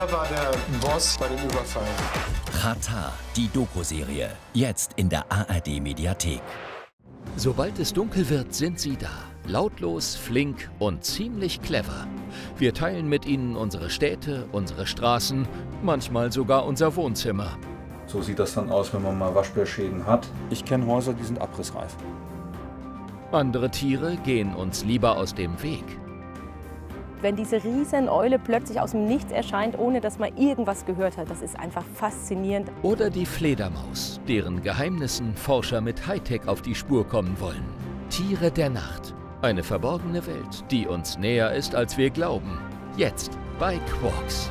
Er war der Boss bei dem Überfall. Xatar, die Doku-Serie, jetzt in der ARD-Mediathek. Sobald es dunkel wird, sind sie da. Lautlos, flink und ziemlich clever. Wir teilen mit ihnen unsere Städte, unsere Straßen, manchmal sogar unser Wohnzimmer. So sieht das dann aus, wenn man mal Waschbärschäden hat. Ich kenne Häuser, die sind abrissreif. Andere Tiere gehen uns lieber aus dem Weg. Wenn diese Rieseneule plötzlich aus dem Nichts erscheint, ohne dass man irgendwas gehört hat, das ist einfach faszinierend. Oder die Fledermaus, deren Geheimnissen Forscher mit Hightech auf die Spur kommen wollen. Tiere der Nacht. Eine verborgene Welt, die uns näher ist, als wir glauben. Jetzt bei Quarks.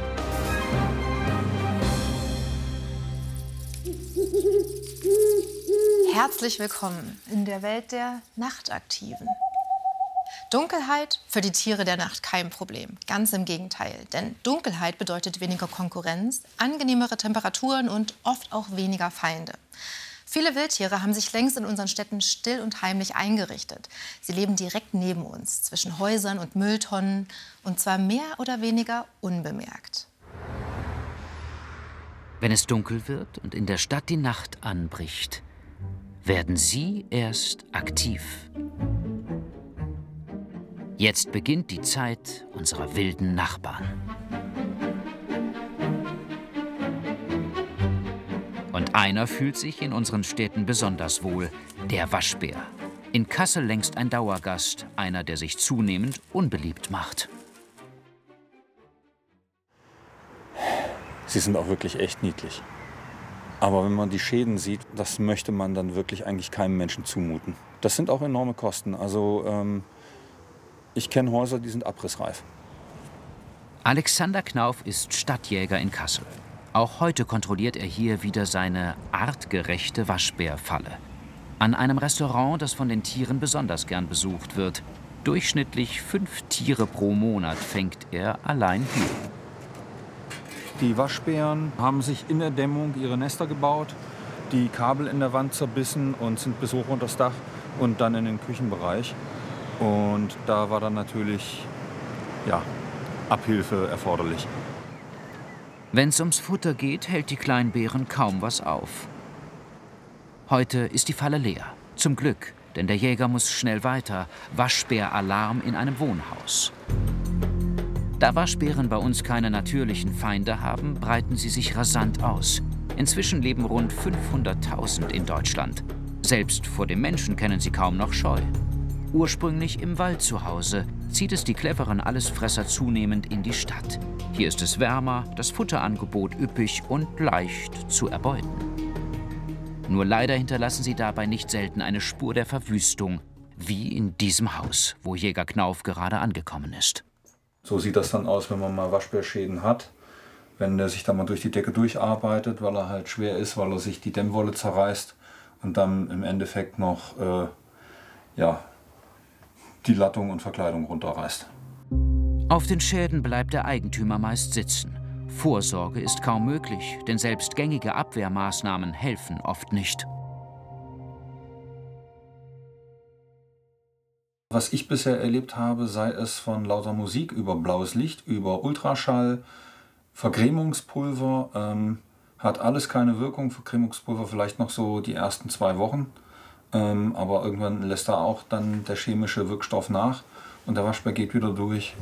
Herzlich willkommen in der Welt der Nachtaktiven. Dunkelheit für die Tiere der Nacht kein Problem, ganz im Gegenteil. Denn Dunkelheit bedeutet weniger Konkurrenz, angenehmere Temperaturen und oft auch weniger Feinde. Viele Wildtiere haben sich längst in unseren Städten still und heimlich eingerichtet. Sie leben direkt neben uns, zwischen Häusern und Mülltonnen, und zwar mehr oder weniger unbemerkt. Wenn es dunkel wird und in der Stadt die Nacht anbricht, werden sie erst aktiv. Jetzt beginnt die Zeit unserer wilden Nachbarn. Und einer fühlt sich in unseren Städten besonders wohl, der Waschbär. In Kassel längst ein Dauergast, einer, der sich zunehmend unbeliebt macht. Sie sind auch wirklich echt niedlich. Aber wenn man die Schäden sieht, das möchte man dann wirklich eigentlich keinem Menschen zumuten. Das sind auch enorme Kosten. Also ich kenne Häuser, die sind abrissreif. Alexander Knauf ist Stadtjäger in Kassel. Auch heute kontrolliert er hier wieder seine artgerechte Waschbärfalle. An einem Restaurant, das von den Tieren besonders gern besucht wird. Durchschnittlich 5 Tiere pro Monat fängt er allein hier. Die Waschbären haben sich in der Dämmung ihre Nester gebaut, die Kabel in der Wand zerbissen und sind bis hoch unter das Dach und dann in den Küchenbereich. Und da war dann natürlich Abhilfe erforderlich. Wenn es ums Futter geht, hält die Kleinbären kaum was auf. Heute ist die Falle leer. Zum Glück, denn der Jäger muss schnell weiter. Waschbäralarm in einem Wohnhaus. Da Waschbären bei uns keine natürlichen Feinde haben, breiten sie sich rasant aus. Inzwischen leben rund 500.000 in Deutschland. Selbst vor dem Menschen kennen sie kaum noch Scheu. Ursprünglich im Wald zu Hause, zieht es die cleveren Allesfresser zunehmend in die Stadt. Hier ist es wärmer, das Futterangebot üppig und leicht zu erbeuten. Nur leider hinterlassen sie dabei nicht selten eine Spur der Verwüstung, wie in diesem Haus, wo Jäger Knauf gerade angekommen ist. So sieht das dann aus, wenn man mal Waschbärschäden hat. Wenn der sich dann mal durch die Decke durcharbeitet, weil er halt schwer ist, weil er sich die Dämmwolle zerreißt und dann im Endeffekt noch die Lattung und Verkleidung runterreißt. Auf den Schäden bleibt der Eigentümer meist sitzen. Vorsorge ist kaum möglich, denn selbst gängige Abwehrmaßnahmen helfen oft nicht. Was ich bisher erlebt habe, sei es von lauter Musik über blaues Licht, über Ultraschall, Vergrämungspulver, hat alles keine Wirkung. Vergrämungspulver vielleicht noch so die ersten 2 Wochen. Aber irgendwann lässt da auch dann der chemische Wirkstoff nach und der Waschbär geht wieder durch.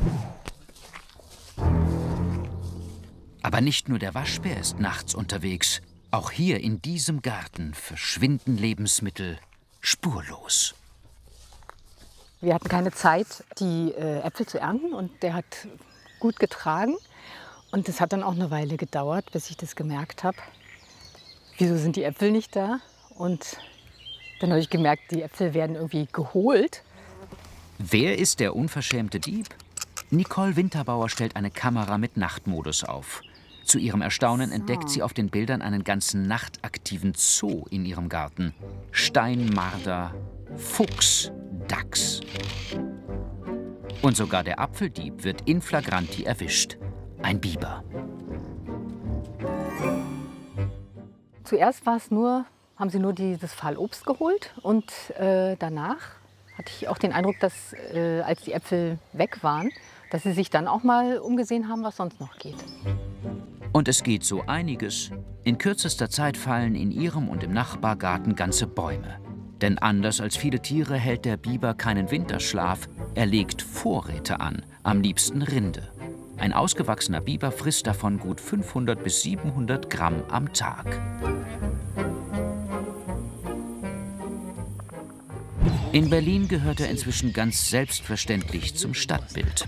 Aber nicht nur der Waschbär ist nachts unterwegs. Auch hier in diesem Garten verschwinden Lebensmittel spurlos. Wir hatten keine Zeit, die Äpfel zu ernten, und der hat gut getragen. Und es hat dann auch eine Weile gedauert, bis ich das gemerkt habe. Wieso sind die Äpfel nicht da? Und dann habe ich gemerkt, die Äpfel werden irgendwie geholt. Wer ist der unverschämte Dieb? Nicole Winterbauer stellt eine Kamera mit Nachtmodus auf. Zu ihrem Erstaunen entdeckt sie auf den Bildern einen ganzen nachtaktiven Zoo in ihrem Garten. Steinmarder, Fuchs, Dachs. Und sogar der Apfeldieb wird in flagranti erwischt. Ein Biber. Zuerst haben sie nur dieses Fallobst geholt, und danach hatte ich auch den Eindruck, dass als die Äpfel weg waren, dass sie sich dann auch mal umgesehen haben, was sonst noch geht. Und es geht so einiges. In kürzester Zeit fallen in ihrem und im Nachbargarten ganze Bäume. Denn anders als viele Tiere hält der Biber keinen Winterschlaf, er legt Vorräte an, am liebsten Rinde. Ein ausgewachsener Biber frisst davon gut 500 bis 700 Gramm am Tag. In Berlin gehört er inzwischen ganz selbstverständlich zum Stadtbild.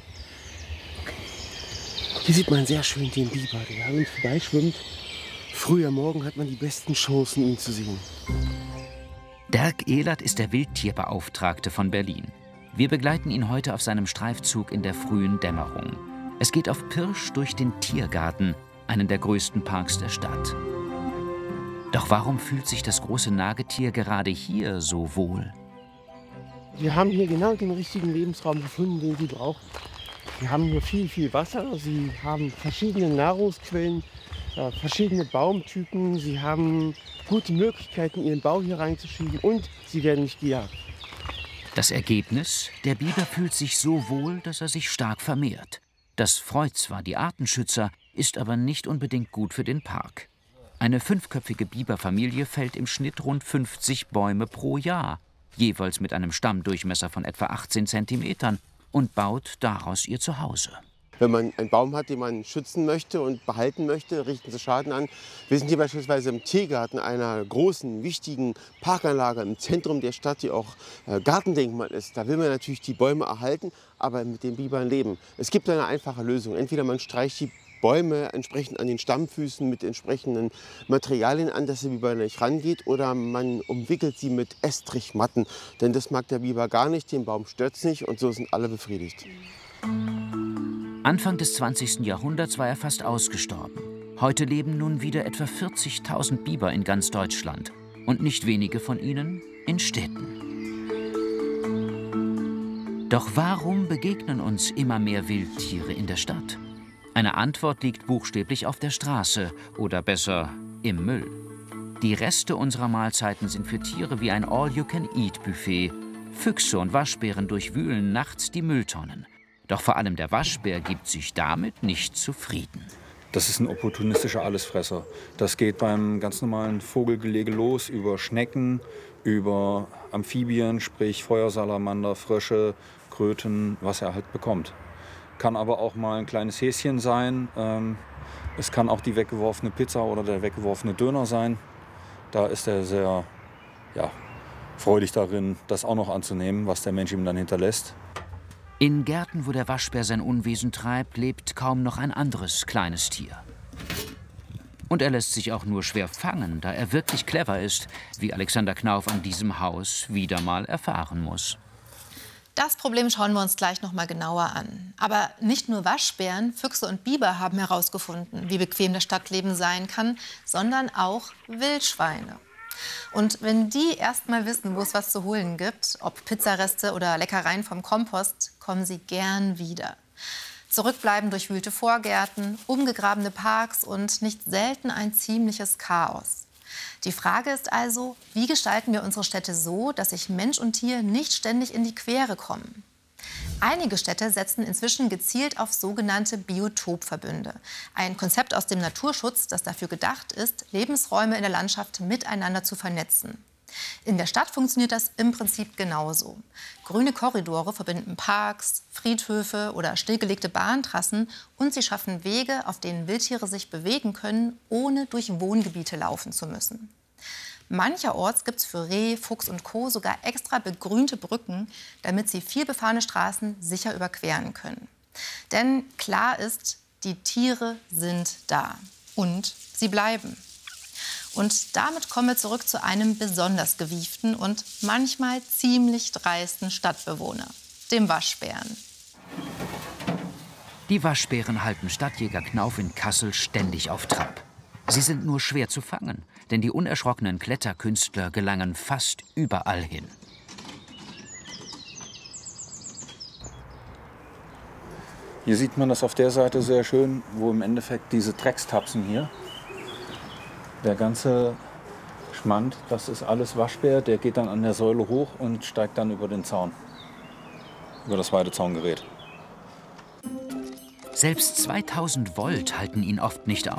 Hier sieht man sehr schön den Biber, der an uns vorbeischwimmt. Früh am Morgen hat man die besten Chancen, ihn zu sehen. Dirk Ehlert ist der Wildtierbeauftragte von Berlin. Wir begleiten ihn heute auf seinem Streifzug in der frühen Dämmerung. Es geht auf Pirsch durch den Tiergarten, einen der größten Parks der Stadt. Doch warum fühlt sich das große Nagetier gerade hier so wohl? Wir haben hier genau den richtigen Lebensraum gefunden, den sie brauchen. Sie haben hier viel Wasser, sie haben verschiedene Nahrungsquellen, verschiedene Baumtypen, sie haben gute Möglichkeiten, ihren Bau hier reinzuschieben und sie werden nicht gejagt. Das Ergebnis? Der Biber fühlt sich so wohl, dass er sich stark vermehrt. Das freut zwar die Artenschützer, ist aber nicht unbedingt gut für den Park. Eine 5-köpfige Biberfamilie fällt im Schnitt rund 50 Bäume pro Jahr, jeweils mit einem Stammdurchmesser von etwa 18 Zentimetern, und baut daraus ihr Zuhause. Wenn man einen Baum hat, den man schützen möchte und behalten möchte, richten sie Schaden an. Wir sind hier beispielsweise im Tiergarten einer großen, wichtigen Parkanlage im Zentrum der Stadt, die auch Gartendenkmal ist. Da will man natürlich die Bäume erhalten, aber mit den Bibern leben. Es gibt eine einfache Lösung. Entweder man streicht die Bäume entsprechend an den Stammfüßen mit entsprechenden Materialien an, dass der Biber nicht rangeht, oder man umwickelt sie mit Estrichmatten. Denn das mag der Biber gar nicht, den Baum stört es nicht, und so sind alle befriedigt. Anfang des 20. Jahrhunderts war er fast ausgestorben. Heute leben nun wieder etwa 40.000 Biber in ganz Deutschland. Und nicht wenige von ihnen in Städten. Doch warum begegnen uns immer mehr Wildtiere in der Stadt? Eine Antwort liegt buchstäblich auf der Straße oder besser im Müll. Die Reste unserer Mahlzeiten sind für Tiere wie ein All-You-Can-Eat-Buffet. Füchse und Waschbären durchwühlen nachts die Mülltonnen. Doch vor allem der Waschbär gibt sich damit nicht zufrieden. Das ist ein opportunistischer Allesfresser. Das geht beim ganz normalen Vogelgelege los, über Schnecken, über Amphibien, sprich Feuersalamander, Frösche, Kröten, was er halt bekommt. Kann aber auch mal ein kleines Häschen sein. Es kann auch die weggeworfene Pizza oder der weggeworfene Döner sein. Da ist er sehr freudig darin, das auch noch anzunehmen, was der Mensch ihm dann hinterlässt. In Gärten, wo der Waschbär sein Unwesen treibt, lebt kaum noch ein anderes kleines Tier. Und er lässt sich auch nur schwer fangen, da er wirklich clever ist, wie Alexander Knauf an diesem Haus wieder mal erfahren muss. Das Problem schauen wir uns gleich noch mal genauer an. Aber nicht nur Waschbären, Füchse und Biber haben herausgefunden, wie bequem das Stadtleben sein kann, sondern auch Wildschweine. Und wenn die erst mal wissen, wo es was zu holen gibt, ob Pizzareste oder Leckereien vom Kompost, kommen sie gern wieder. Zurückbleiben durchwühlte Vorgärten, umgegrabene Parks und nicht selten ein ziemliches Chaos. Die Frage ist also, wie gestalten wir unsere Städte so, dass sich Mensch und Tier nicht ständig in die Quere kommen? Einige Städte setzen inzwischen gezielt auf sogenannte Biotopverbünde. Ein Konzept aus dem Naturschutz, das dafür gedacht ist, Lebensräume in der Landschaft miteinander zu vernetzen. In der Stadt funktioniert das im Prinzip genauso. Grüne Korridore verbinden Parks, Friedhöfe oder stillgelegte Bahntrassen und sie schaffen Wege, auf denen Wildtiere sich bewegen können, ohne durch Wohngebiete laufen zu müssen. Mancherorts gibt es für Reh, Fuchs und Co. sogar extra begrünte Brücken, damit sie vielbefahrene Straßen sicher überqueren können. Denn klar ist, die Tiere sind da und sie bleiben. Und damit kommen wir zurück zu einem besonders gewieften und manchmal ziemlich dreisten Stadtbewohner, dem Waschbären. Die Waschbären halten Stadtjäger Knauf in Kassel ständig auf Trab. Sie sind nur schwer zu fangen, denn die unerschrockenen Kletterkünstler gelangen fast überall hin. Hier sieht man das auf der Seite sehr schön, wo im Endeffekt diese Dreckstapsen hier, der ganze Schmand, das ist alles Waschbär, der geht dann an der Säule hoch und steigt dann über den Zaun, über das Weidezaungerät. Selbst 2000 Volt halten ihn oft nicht aus.